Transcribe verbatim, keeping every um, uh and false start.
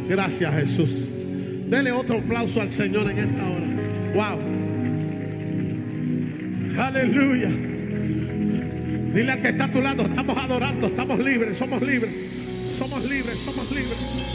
Gracias, Jesús. Dele otro aplauso al Señor en esta hora. Wow. Aleluya. Dile al que está a tu lado: estamos adorando, estamos libres, somos libres. Somos libres, somos libres.